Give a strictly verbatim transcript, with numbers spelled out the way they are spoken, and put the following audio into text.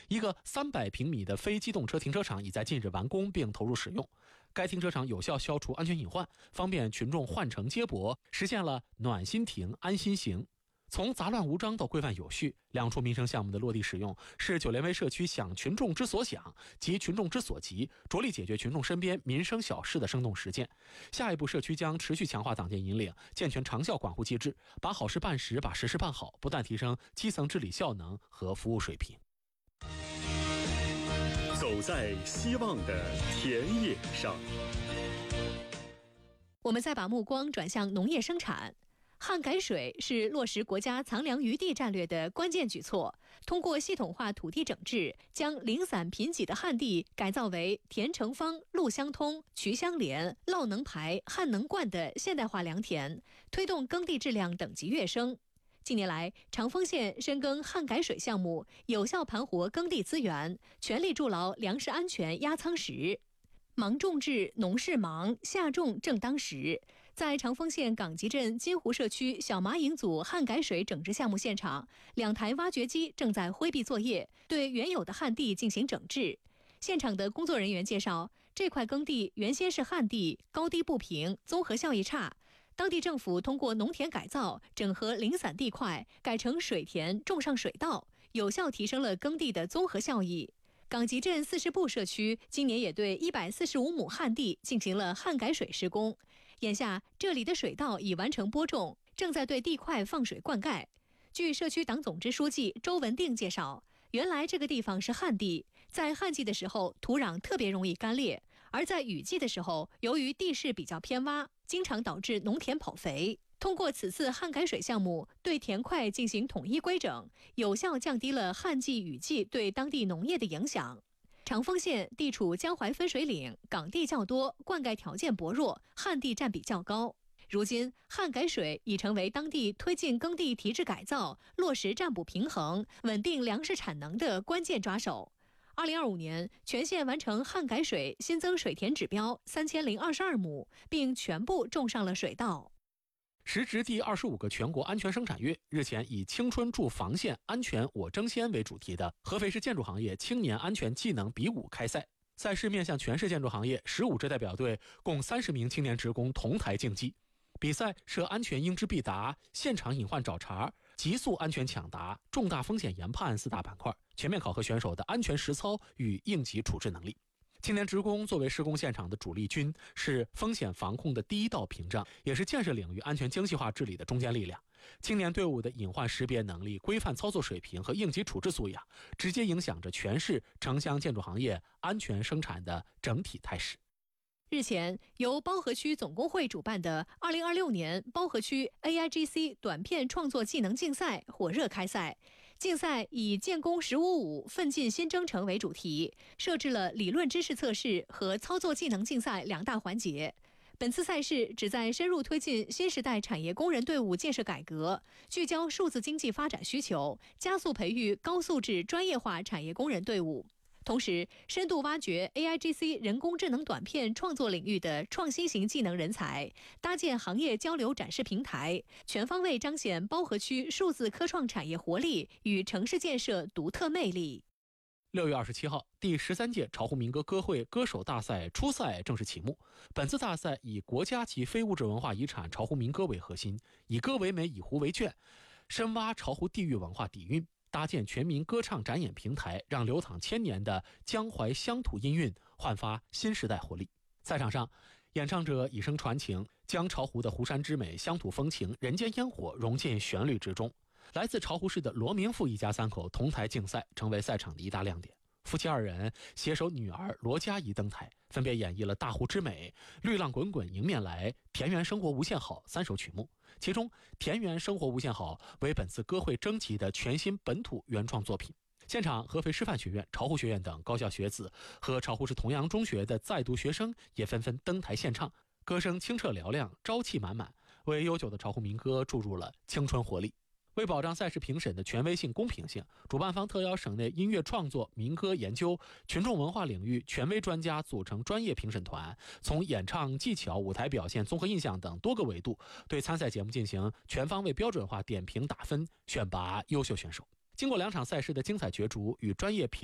一个三百平米的非机动车停车场已在近日完工并投入使用。该停车场有效消除安全隐患，方便群众换乘接驳，实现了暖心停、安心行。从杂乱无章到规范有序，两处民生项目的落地使用，是九连围社区想群众之所想，急群众之所急，着力解决群众身边民生小事的生动实践。下一步，社区将持续强化党建引领，健全长效管护机制，把好事办实，把实事办好，不断提升基层治理效能和服务水平。 走在希望的田野上， 我们再把目光转向农业生产。旱改水是落实国家藏粮余地战略的关键举措，通过系统化土地整治，将零散贫瘠的旱地改造为田成方、路相通、渠相连、涝能排、旱能灌的现代化良田，推动耕地质量等级跃升。近年来，长丰县深耕旱改水项目，有效盘活耕地资源，全力筑牢粮食安全压舱石。忙种植，农事忙，夏种正当时。在长丰县岗集镇金湖社区小麻营组旱改水整治项目现场，两台挖掘机正在挥臂作业，对原有的旱地进行整治。现场的工作人员介绍，这块耕地原先是旱地，高低不平，综合效益差。当地政府通过农田改造，整合零散地块，改成水田，种上水稻，有效提升了耕地的综合效益。岗集镇四十步社区今年也对一百四十五亩旱地进行了旱改水施工，眼下这里的水稻已完成播种，正在对地块放水灌溉。据社区党总支书记周文定介绍，原来这个地方是旱地，在旱季的时候土壤特别容易干裂，而在雨季的时候，由于地势比较偏洼，经常导致农田跑肥。通过此次旱改水项目，对田块进行统一规整，有效降低了旱季雨季对当地农业的影响。长丰县地处江淮分水岭，岗地较多，灌溉条件薄弱，旱地占比较高。如今，旱改水已成为当地推进耕地提质改造、落实占补平衡、稳定粮食产能的关键抓手。二零二五年，全县完成旱改水新增水田指标三千零二十二亩，并全部种上了水稻。 时值第二十五个全国安全生产月，日前以青春助防线，安全我争先为主题的合肥市建筑行业青年安全技能比武开赛。赛事面向全市建筑行业十五支代表队共三十名青年职工同台竞技。比赛设安全应知必答、现场隐患找茬、急速安全抢答、重大风险研判四大板块，全面考核选手的安全实操与应急处置能力。青年职工作为施工现场的主力军，是风险防控的第一道屏障，也是建设领域安全精细化治理的中坚力量。青年队伍的隐患识别能力、规范操作水平和应急处置素养，直接影响着全市城乡建筑行业安全生产的整体态势。 日前，由包河区总工会主办的二零二六年包河区 A I G C 短片创作技能竞赛火热开赛。竞赛以建工十五五奋进新征程为主题，设置了理论知识测试和操作技能竞赛两大环节。本次赛事旨在深入推进新时代产业工人队伍建设改革，聚焦数字经济发展需求，加速培育高素质专业化产业工人队伍。同时，深度挖掘 A I G C 人工智能短片创作领域的创新型技能人才，搭建行业交流展示平台，全方位彰显包河区数字科创产业活力与城市建设独特魅力。 六月二十七号，第十三届巢湖民歌歌会歌手大赛初赛正式启幕。本次大赛以国家级非物质文化遗产巢湖民歌为核心，以歌为媒，以湖为卷，深挖巢湖地域文化底蕴，搭建全民歌唱展演平台，让流淌千年的江淮乡土音韵焕发新时代活力。赛场上，演唱者以声传情，将巢湖的湖山之美、乡土风情、人间烟火融进旋律之中。来自巢湖市的罗明富一家三口同台竞赛，成为赛场的一大亮点。夫妻二人携手女儿罗佳怡登台，分别演绎了大湖之美、绿浪滚滚迎面来、田园生活无限好三首曲目。其中田园生活无限好为本次歌会征集的全新本土原创作品。现场，合肥师范学院、巢湖学院等高校学子和巢湖市同阳中学的在读学生也纷纷登台献唱，歌声清澈嘹亮，朝气满满，为悠久的巢湖民歌注入了青春活力。为保障赛事评审的权威性、公平性，主办方特邀省内音乐创作、民歌研究、群众文化领域权威专家组成专业评审团，从演唱技巧、舞台表现、综合印象等多个维度，对参赛节目进行全方位标准化点评打分，选拔优秀选手。经过两场赛事的精彩角逐与专业评